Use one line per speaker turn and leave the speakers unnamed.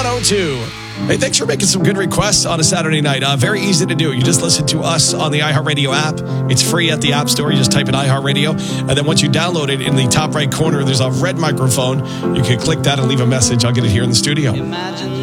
102. Hey, thanks for making some good requests on a Saturday night. Very easy to do. You just listen to us on the iHeartRadio app. It's free at the App Store. You just type in iHeartRadio. And then once you download it, in the top right corner, there's a red microphone. You can click that and leave a message. I'll get it here in the studio.
Imagine